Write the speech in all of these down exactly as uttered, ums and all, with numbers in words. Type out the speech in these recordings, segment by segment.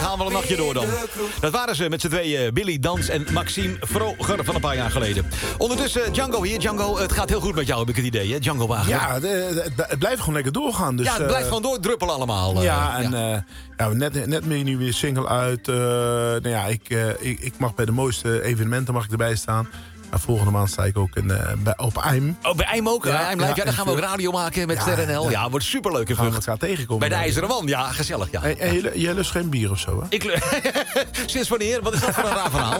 gaan wel een nachtje door dan. Dat waren ze met z'n tweeën, Billy Dans en Maxime Vroger van een paar jaar geleden. Ondertussen Django hier. Django, het gaat heel goed met jou, heb ik het idee, hè? Django Wagen. Ja, de, de, het blijft gewoon lekker doorgaan. Dus, ja, het blijft uh, gewoon doordruppelen allemaal. Uh, ja, en ja. Uh, ja, net, net ben je nu weer single uit. Uh, nou ja, ik, uh, ik, ik mag bij de mooiste evenementen mag ik erbij staan. Maar volgende maand sta ik ook in, uh, bij, op Eim. Oh, bij Eim ook? Ja, Eim ja, ja, dan gaan we ook radio maken met ja, Ster N L. Ja, ja, wordt superleuk in Vught. Gaan we tegenkomen. Bij de IJzeren Wand, ja, gezellig. Ja. En, en jij, jij lust geen bier of zo, hè? Ik Sinds wanneer? Wat is dat voor een raar verhaal?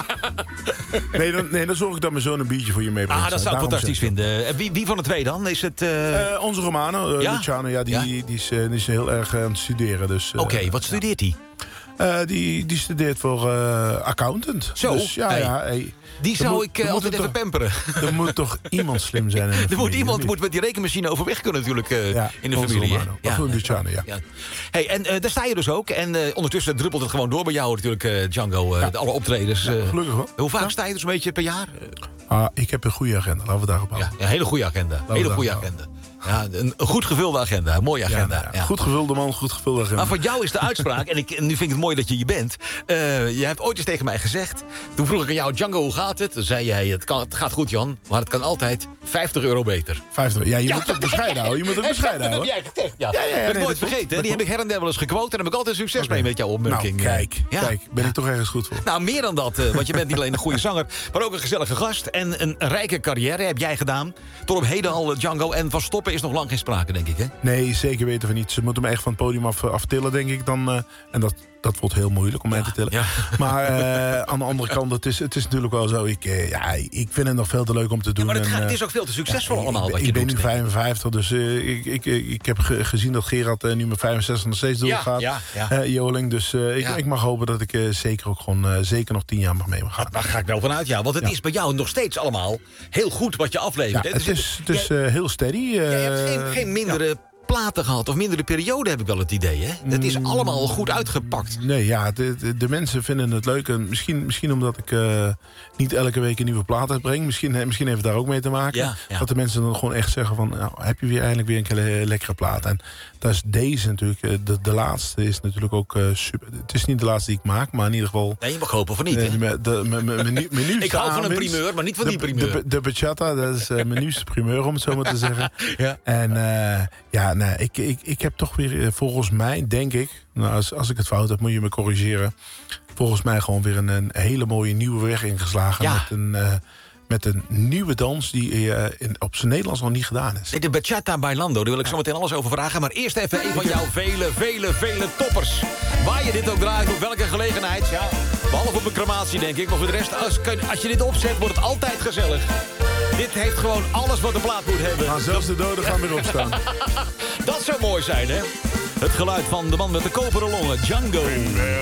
nee, dan, nee, dan zorg ik dat mijn zoon een biertje voor je meebrengt. Ah, dat zou ik fantastisch vinden. Wie, wie van de twee dan? Is het... Uh... Uh, onze Romano, uh, ja? Luciano, ja, die, ja? Die, is, uh, die is heel erg aan het studeren. Dus, uh, Oké, okay, wat studeert hij? Uh, die, die studeert voor uh, accountant. Zo, dus, ja, hey. ja, hey. Die zou moet, ik uh, altijd even toch, pamperen. Er moet toch iemand slim zijn in de Er familie, moet iemand moet met die rekenmachine overweg kunnen natuurlijk uh, ja, in de familie. Ja, ja, Luciano, ja. ja. Hey, en uh, daar sta je dus ook. En uh, ondertussen druppelt het gewoon door bij jou natuurlijk, uh, Django. Uh, ja. Alle optredens. Uh, ja, gelukkig wel. Hoe vaak ja. sta je dus een beetje per jaar? Ah, ik heb een goede agenda, laten we daarop houden. Ja, een hele goede agenda. Laten hele goede agenda. Ja, een, een goed gevulde agenda, een mooie agenda. Ja, nou, ja. Goed gevulde man, goed gevulde agenda. Maar voor jou is de uitspraak, en, ik, en nu vind ik het mooi dat je hier bent. Uh, je hebt ooit eens tegen mij gezegd, toen vroeg ik aan jou, Django, hoe gaat het? Toen zei jij, het, kan, het gaat goed, Jan, maar het kan altijd vijftig euro beter. vijftig, ja, je ja, moet het bescheiden houden. Je moet het bescheiden houden. Ja, ja, ja. ja, ja, ja ik heb het nooit vergeten, hè? Die heb ik her en der wel eens gequote en daar heb ik altijd succes okay. mee met jouw opmerking. Nou, kijk, ja. kijk, ben ik toch ergens goed voor. Nou, meer dan dat, uh, want je bent niet alleen een goede zanger, maar ook een gezellige gast. En een rijke carrière heb jij gedaan. Tot op heden al, Django, en van stoppen is nog lang geen sprake, denk ik, hè? Nee, zeker weten we niet. Ze moeten me echt van het podium af, aftillen, denk ik. Dan, uh, en dat, dat wordt heel moeilijk om ja, mij te tillen. Ja. Maar uh, aan de andere kant, het is, het is natuurlijk wel zo. Ik, uh, ja, ik vind het nog veel te leuk om te doen. Ja, maar het, en, gaat, het is ook veel te succesvol ja, allemaal ik, wat ik je ben doet. nu vijfenvijftig, dus uh, ik, ik, ik heb ge, gezien dat Gerard uh, nu met vijfenzestig nog steeds doorgaat. Ja, ja, ja. Uh, Joling, dus uh, ik, ja. ik mag hopen dat ik uh, zeker ook gewoon uh, zeker nog tien jaar mag mee mag gaan. Daar ga ik wel vanuit, ja. Want het ja. is bij jou nog steeds allemaal heel goed wat je aflevert. Ja, het is, het is uh, heel steady. Uh, ja, je hebt geen, geen mindere... Ja. platen gehad, of mindere periode heb ik wel het idee, hè? Het is allemaal goed uitgepakt. Nee, ja, de, de, de mensen vinden het leuk. En misschien, misschien omdat ik uh, niet elke week een nieuwe plaat uitbreng. Misschien, misschien heeft het daar ook mee te maken. Ja, ja. Dat de mensen dan gewoon echt zeggen van... Nou, heb je weer eindelijk weer een keer lekkere plaat. En dat is deze natuurlijk. De, de laatste is natuurlijk ook uh, super. Het is niet de laatste die ik maak, maar in ieder geval... Nee, je mag hopen van niet, hè? De, de, me, me, me, me ik hou van een primeur, maar niet van die primeur. De, de, de bachata, dat is uh, mijn nieuwste primeur, om het zo maar te zeggen. Ja. En uh, ja, nee, ik, ik, ik heb toch weer, volgens mij, denk ik... Nou, als, als ik het fout heb, moet je me corrigeren. Volgens mij gewoon weer een, een hele mooie nieuwe weg ingeslagen. Ja. Met een... Uh, Met een nieuwe dans die uh, in, op zijn Nederlands nog niet gedaan is. De Bachata Bailando, daar wil ik zo meteen alles over vragen. Maar eerst even een van jouw vele, vele, vele toppers. Waar je dit ook draait, op welke gelegenheid. Ja, behalve op een crematie, denk ik. Maar voor de rest, als, als je dit opzet, wordt het altijd gezellig. Dit heeft gewoon alles wat de plaat moet hebben. Maar zelfs de doden gaan weer opstaan. Dat zou mooi zijn, hè? Het geluid van de man met de koperen longen, Django.